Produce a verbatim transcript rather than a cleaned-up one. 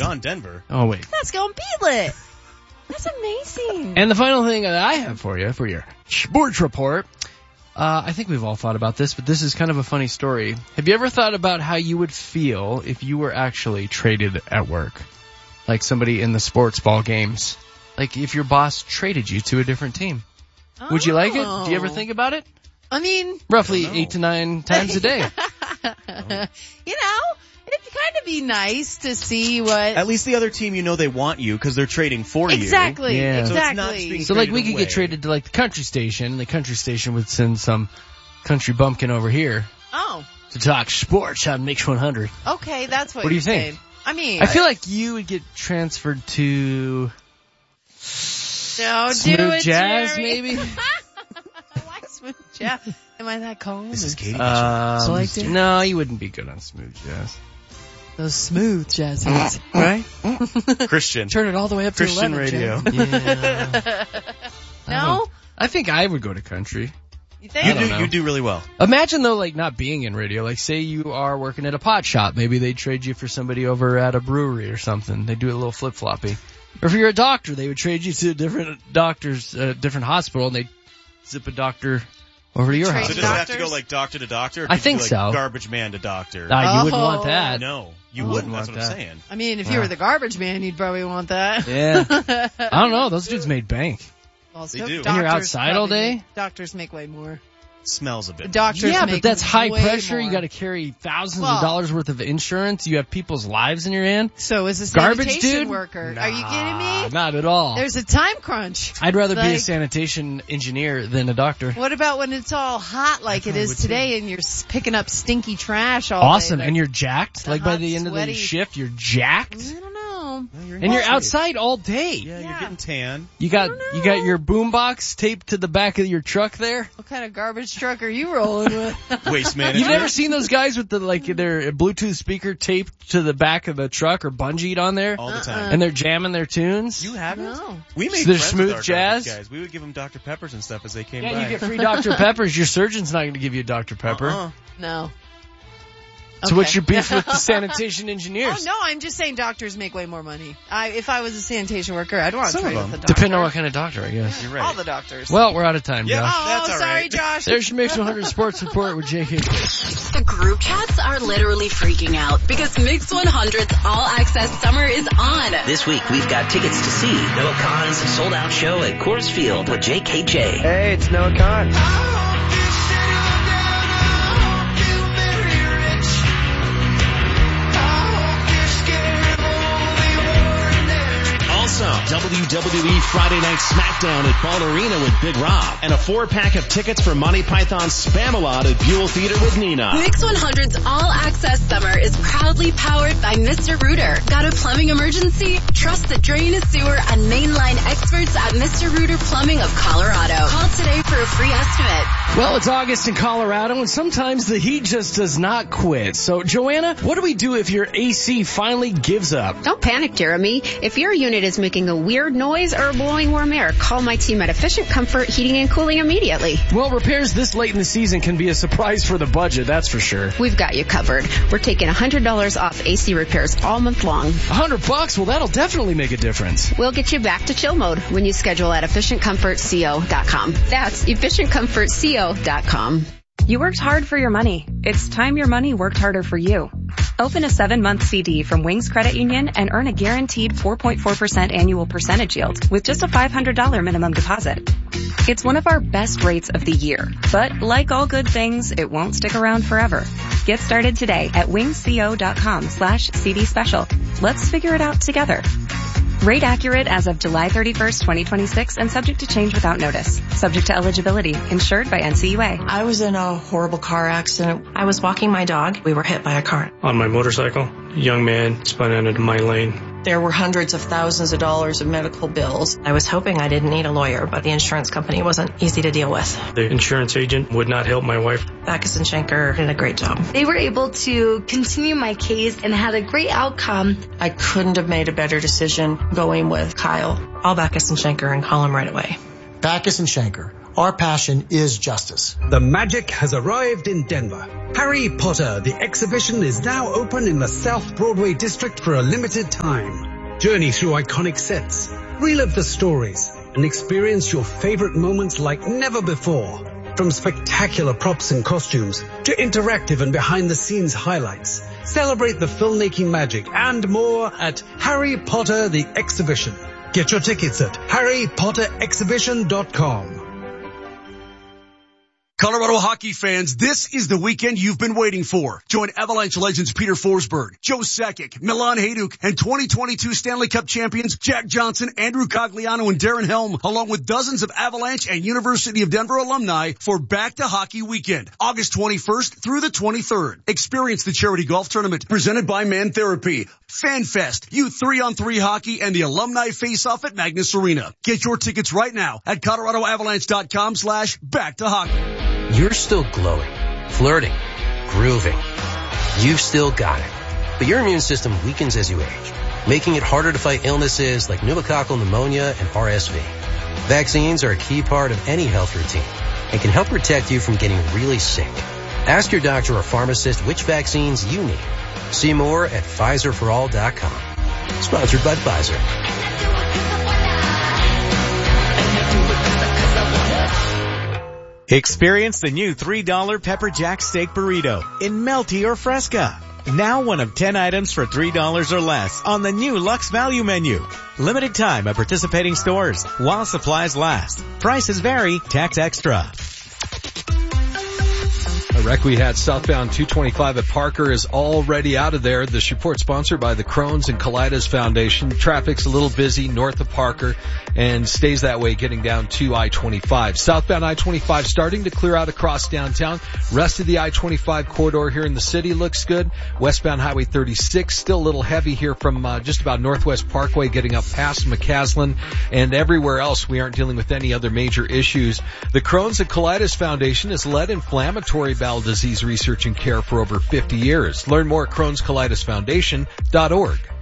John Denver. Oh, wait. That's going Beatlet. That's amazing. And the final thing that I have for you, for your sports report, uh, I think we've all thought about this, but this is kind of a funny story. Have you ever thought about how you would feel if you were actually traded at work? Like somebody in the sports ball games. Like if your boss traded you to a different team. Oh. Would you like it? Do you ever think about it? I mean... Roughly eight to nine times a day. You know, it'd kind of be nice to see what... At least the other team, you know they want you because they're trading for exactly, you. Yeah. Exactly, So it's not exactly. being So like we traded could get away. traded to like the country station, and the country station would send some country bumpkin over here Oh, to talk sports on Mix one hundred. okay, that's what What do you're you think? saying. I mean... I feel like you would get transferred to Don't do smooth it, jazz, Jerry. maybe. I like smooth jazz. Am I that cold? This is Katie. Um, Selected? no, you wouldn't be good on smooth jazz. Those smooth jazz hands, right? Christian. Turn it all the way up Christian to eleven. radio. Yeah. No? I think I would go to country. You You think? I don't do, know. you do really well. Imagine though, like not being in radio. Like say you are working at a pot shop. Maybe they trade you for somebody over at a brewery or something. They do a little flip floppy. Or if you're a doctor, they would trade you to a different doctor's, uh, different hospital, and they zip a doctor over to your Trade So house. does it have to doctors? go like doctor to doctor? Or I could you think do, like, so. Garbage man to doctor. Ah, you wouldn't Oh. want that. No, you I wouldn't. wouldn't That's want what I'm that. saying. I mean, if Yeah. you were the garbage man, you'd probably want that. Yeah. I don't know. Those dudes made bank. Well, They so do. And you're doctors outside all probably day? make- doctors make way more. Smells a bit. Doctors Yeah, make but that's high way pressure. more. You got to carry thousands Well- of dollars worth of insurance. You have people's lives in your hand. So is a Garbage sanitation dude? worker. Nah, Are you kidding me? Not at all. There's a time crunch. I'd rather be a Like- sanitation engineer than a doctor. What about when it's all hot like it probably is would today and you're s- picking up stinky trash all Awesome. day? And you're jacked. The Like by hot, the end of sweaty- the shift, you're jacked. I don't know. No, you're And you're not. outside all day. Yeah, Yeah. you're getting tan. You got don't you got know. your boombox taped to the back of your truck there. What kind of garbage truck are you rolling with? Waste management. You've never seen those guys with the like their Bluetooth speaker taped to the back of the truck or bungeed on there, all the Uh-uh. time. and they're jamming their tunes. You haven't? No. We made So there's friends smooth with our jazz? garbage guys. We would give them Doctor Peppers and stuff as they came Yeah, by. you get free Doctor Peppers. Your surgeon's not going to give you a Doctor Pepper. Uh-uh. No. So Okay. what's your beef with the sanitation engineers? Oh, no, I'm just saying doctors make way more money. I, if I was a sanitation worker, I'd want to Some of trade with them. a doctor. Depending on what kind of doctor, I guess. You're right. All the doctors. Well, we're out of time, Yeah. Josh. oh, That's all sorry, right. Josh. There's your Mix one hundred Sports Report with J K. The group chats are literally freaking out because Mix one hundred's All Access Summer is on. This week, we've got tickets to see Noah Khan's sold-out show at Coors Field with J K J. Hey, it's Noah Khan. Also, W W E Friday Night SmackDown at Ball Arena with Big Rob. And a four-pack of tickets for Monty Python's Spamalot at Buell Theater with Nina. Mix one hundred's All Access Summer is proudly powered by Mister Rooter. Got a plumbing emergency? Trust the drain and sewer and mainline experts at Mister Rooter Plumbing of Colorado. Call today for a free estimate. Well, it's August in Colorado, and sometimes the heat just does not quit. So, Joanna, what do we do if your A C finally gives up? Don't panic, Jeremy. If your unit is making a weird noise or blowing warm air, call my team at Efficient Comfort Heating and Cooling immediately. Well, repairs this late in the season can be a surprise for the budget, that's for sure. We've got you covered. We're taking one hundred dollars off A C repairs all month long. A hundred bucks? Well, that'll definitely make a difference. We'll get you back to chill mode when you schedule at efficient comfort co dot com. That's efficient comfort co dot com. You worked hard for your money. It's time your money worked harder for you. Open a seven-month C D from Wings Credit Union and earn a guaranteed four point four percent annual percentage yield with just a five hundred dollars minimum deposit. It's one of our best rates of the year, but like all good things, it won't stick around forever. Get started today at wingsco dot com slash CD special. Let's figure it out together. Rate accurate as of July thirty-first, twenty twenty-six and subject to change without notice. Subject to eligibility. Insured by N C U A. I was in a horrible car accident. I was walking my dog. We were hit by a car. On my motorcycle, a young man spun out into my lane. There were hundreds of thousands of dollars of medical bills. I was hoping I didn't need a lawyer, but the insurance company wasn't easy to deal with. The insurance agent would not help my wife. Backus and Schenker did a great job. They were able to continue my case and had a great outcome. I couldn't have made a better decision going with Kyle. Call Backus and Schenker and call him right away. Backus and Schenker, Our passion is justice. The magic has arrived in Denver. Harry Potter, the exhibition, is now open in the South Broadway district for a limited time. Journey through iconic sets, relive the stories, and experience your favorite moments like never before. From spectacular props and costumes to interactive and behind-the-scenes highlights, celebrate the filmmaking magic and more at Harry Potter the Exhibition. Get your tickets at harry potter exhibition dot com. Colorado hockey fans, this is the weekend you've been waiting for. Join Avalanche legends Peter Forsberg, Joe Sakic, Milan Hajduk, and twenty twenty-two Stanley Cup champions Jack Johnson, Andrew Cogliano, and Darren Helm, along with dozens of Avalanche and University of Denver alumni for Back to Hockey Weekend, August twenty-first through the twenty-third. Experience the charity golf tournament presented by Man Therapy, FanFest, Youth three on three Hockey, and the Alumni Face-Off at Magnus Arena. Get your tickets right now at colorado avalanche dot com slash back to hockey. You're still glowing, flirting, grooving. You've still got it. But your immune system weakens as you age, making it harder to fight illnesses like pneumococcal pneumonia and R S V. Vaccines are a key part of any health routine and can help protect you from getting really sick. Ask your doctor or pharmacist which vaccines you need. See more at Pfizer for all dot com. Sponsored by Pfizer. Experience the new three dollar Pepper Jack Steak Burrito in Melty or Fresca. Now one of ten items for three dollars or less on the new Lux Value Menu. Limited time at participating stores while supplies last. Prices vary, tax extra. A wreck we had southbound two twenty-five at Parker is already out of there. This report sponsored by the Crohn's and Colitis Foundation. Traffic's a little busy north of Parker and stays that way getting down to I twenty-five. Southbound I twenty-five starting to clear out across downtown. Rest of the I twenty-five corridor here in the city looks good. Westbound Highway thirty-six still a little heavy here from uh, just about Northwest Parkway getting up past McCaslin, and everywhere else we aren't dealing with any other major issues. The Crohn's and Colitis Foundation has led inflammatory bowel disease research and care for over fifty years. Learn more at crohns colitis foundation dot org.